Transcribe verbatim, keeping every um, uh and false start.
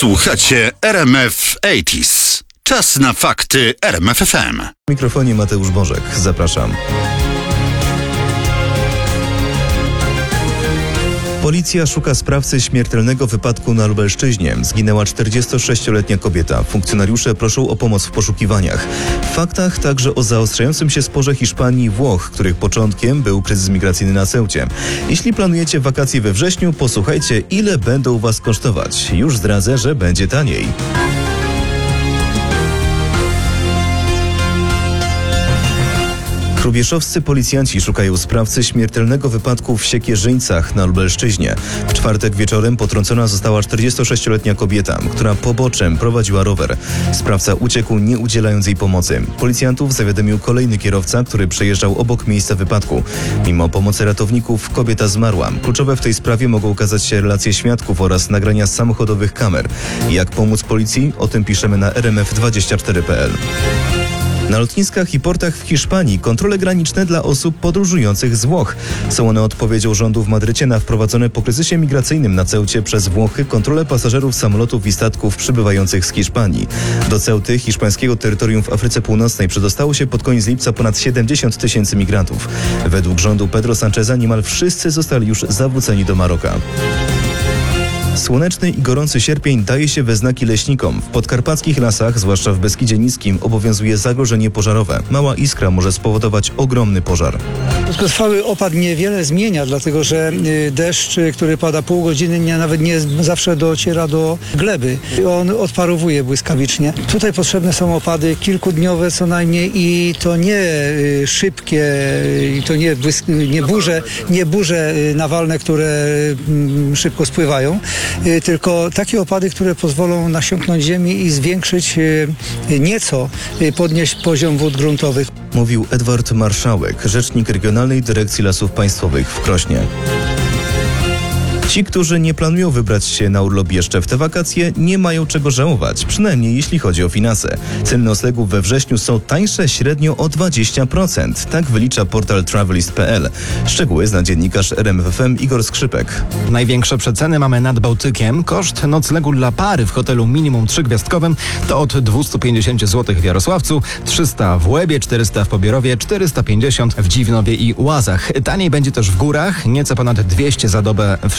Słuchacie R M F osiemdziesiąt. Czas na fakty R M F F M. W mikrofonie Mateusz Bożek. Zapraszam. Policja szuka sprawcy śmiertelnego wypadku na Lubelszczyźnie. Zginęła czterdziestosześcioletnia kobieta. Funkcjonariusze proszą o pomoc w poszukiwaniach. W faktach także o zaostrzającym się sporze Hiszpanii i Włoch, których początkiem był kryzys migracyjny na Ceucie. Jeśli planujecie wakacje we wrześniu, posłuchajcie, ile będą Was kosztować. Już zdradzę, że będzie taniej. Hrubieszowscy policjanci szukają sprawcy śmiertelnego wypadku w Siekierzyńcach na Lubelszczyźnie. W czwartek wieczorem potrącona została czterdziestosześcioletnia kobieta, która poboczem prowadziła rower. Sprawca uciekł, nie udzielając jej pomocy. Policjantów zawiadomił kolejny kierowca, który przejeżdżał obok miejsca wypadku. Mimo pomocy ratowników kobieta zmarła. Kluczowe w tej sprawie mogą okazać się relacje świadków oraz nagrania z samochodowych kamer. Jak pomóc policji? O tym piszemy na R M F dwadzieścia cztery kropka p l. Na lotniskach i portach w Hiszpanii kontrole graniczne dla osób podróżujących z Włoch. Są one odpowiedzią rządu w Madrycie na wprowadzone po kryzysie migracyjnym na Ceucie przez Włochy kontrole pasażerów samolotów i statków przybywających z Hiszpanii. Do Ceuty, hiszpańskiego terytorium w Afryce Północnej, przedostało się pod koniec lipca ponad siedemdziesiąt tysięcy migrantów. Według rządu Pedro Sancheza niemal wszyscy zostali już zawróceni do Maroka. Słoneczny i gorący sierpień daje się we znaki leśnikom. W podkarpackich lasach, zwłaszcza w Beskidzie Niskim, obowiązuje zagrożenie pożarowe. Mała iskra może spowodować ogromny pożar. Krótkotrwały opad niewiele zmienia, dlatego że deszcz, który pada pół godziny, nie, nawet nie zawsze dociera do gleby. On odparowuje błyskawicznie. Tutaj potrzebne są opady kilkudniowe co najmniej i to nie szybkie, i to nie, błysk, nie burze, nie burze nawalne, które szybko spływają, tylko takie opady, które pozwolą nasiąknąć ziemi i zwiększyć, nieco podnieść poziom wód gruntowych. Mówił Edward Marszałek, rzecznik Regionalnej Dyrekcji Lasów Państwowych w Krośnie. Ci, którzy nie planują wybrać się na urlop jeszcze w te wakacje, nie mają czego żałować, przynajmniej jeśli chodzi o finanse. Ceny noclegów we wrześniu są tańsze średnio o dwadzieścia procent. Tak wylicza portal travelist kropka p l. Szczegóły zna dziennikarz R M F F M Igor Skrzypek. Największe przeceny mamy nad Bałtykiem. Koszt noclegu dla pary w hotelu minimum trzygwiazdkowym to od dwieście pięćdziesiąt złotych w Jarosławcu, trzysta w Łebie, czterysta w Pobierowie, czterysta pięćdziesiąt w Dziwnowie i Łazach. Taniej będzie też w górach, nieco ponad dwieście za dobę w